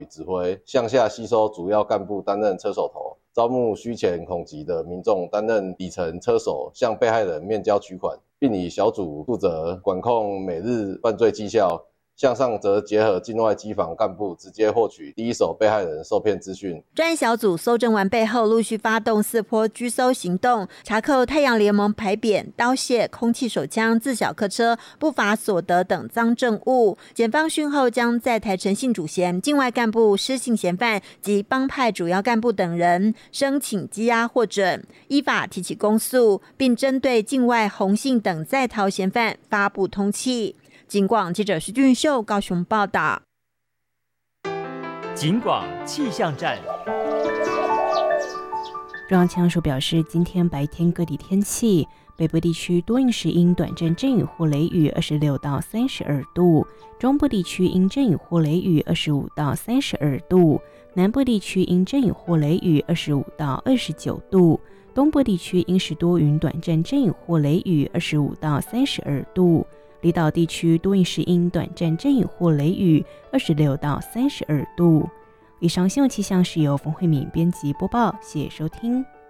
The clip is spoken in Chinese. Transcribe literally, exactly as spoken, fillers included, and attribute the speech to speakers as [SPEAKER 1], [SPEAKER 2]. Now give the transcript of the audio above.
[SPEAKER 1] 指挥，向下吸收主要干部担任车手头，招募需钱恐急的民众担任底层车手，向被害人面交取款，并以小组负责管控每日犯罪绩效。向上则结合境外机房干部，直接获取第一手被害人受骗资讯。
[SPEAKER 2] 专案小组搜证完备后，陆续发动四波拘搜行动，查扣太阳联盟牌匾、刀械、空气手枪、自小客车、不法所得等赃证物。检方讯后将在台陈姓主嫌、境外干部、失信嫌犯及帮派主要干部等人申请羁押获准，依法提起公诉，并针对境外洪姓等在逃嫌犯发布通缉。警广记者徐俊秀高雄报道。
[SPEAKER 3] 警广气象站，
[SPEAKER 4] 中央气象署表示，今天白天各地天气，北部地区多云时阴，短阵阵雨或雷雨，二十六到三十二度；中部地区阴阵雨或雷雨，二十五到三十二度；南部地区阴阵雨或雷雨，二十五到二十九度；东部地区阴时多云，短阵阵雨或雷雨，二十五到三十二度。离岛地区多云时阴，短暂阵雨或雷雨，二十六到三十二度。以上新闻气象是由冯慧敏编辑播报，谢谢收听。